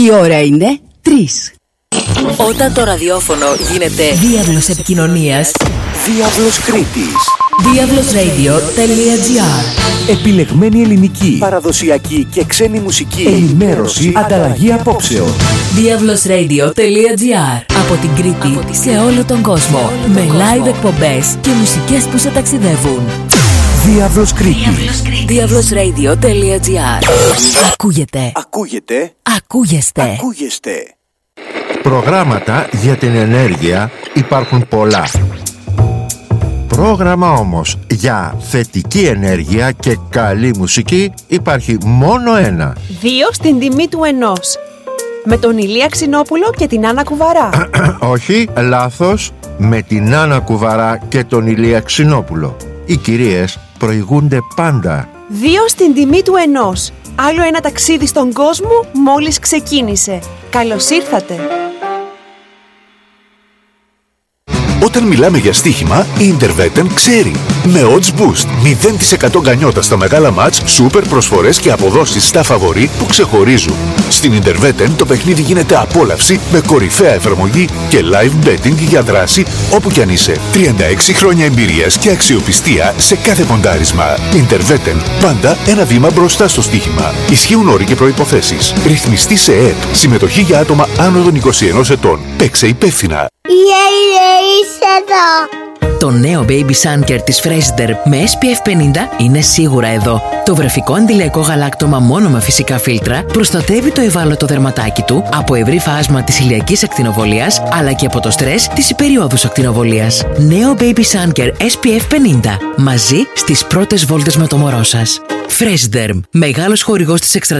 Η ώρα είναι 3. Όταν το ραδιόφωνο γίνεται διάβλος επικοινωνίας, Διάβλος Κρήτης, diavlosradio.gr. επιλεγμένη ελληνική, παραδοσιακή και ξένη μουσική, ενημέρωση, ανταλλαγή απόψεων. diavlosradio.gr. Από την Κρήτη σε όλο τον κόσμο. Με live εκπομπές και μουσικές που σε ταξιδεύουν. Διάβλος Κρήτης. diavlosradio.gr. Ακούγεται. Ακούγεστε. Προγράμματα για την ενέργεια υπάρχουν πολλά. Πρόγραμμα όμως για θετική ενέργεια και καλή μουσική υπάρχει μόνο ένα. 2 στην τιμή του 1. Με τον Ηλία Ξινόπουλο και την Άννα Κουβαρά. Όχι, λάθος, με την Άννα Κουβαρά και τον Ηλία Ξινόπουλο. Οι κυρίες προηγούνται πάντα. 2 στην τιμή του 1. Άλλο ένα ταξίδι στον κόσμο μόλις ξεκίνησε. Καλώς ήρθατε. Όταν μιλάμε για στοίχημα, η Interveten ξέρει. Με odds boost, 0% γκανιότα στα μεγάλα μάτς, σούπερ προσφορές και αποδόσεις στα φαβορί που ξεχωρίζουν. Στην Interveten το παιχνίδι γίνεται απόλαυση με κορυφαία εφαρμογή και live betting για δράση όπου κι αν είσαι. 36 χρόνια εμπειρίας και αξιοπιστία σε κάθε ποντάρισμα. Interveten, πάντα ένα βήμα μπροστά στο στοίχημα. Ισχύουν όροι και προϋποθέσεις. Ρυθμιστή σε ΕΕΠ. Συμμετοχή για άτομα άνω των 21 ετών. Παίξε υπεύθυνα. Το νέο Baby Sunker της Freshder με SPF 50 είναι σίγουρα εδώ. Το βρεφικό αντιλιακό γαλάκτωμα μόνο με φυσικά φίλτρα προστατεύει το ευάλωτο δερματάκι του από ευρύ φάσμα της ηλιακής ακτινοβολίας αλλά και από το στρες της υπεριόδους ακτινοβολίας. Νέο Baby Sunker SPF 50. Μαζί στις πρώτες βόλτες με το μωρό σας. Freshder, μεγάλος χορηγός της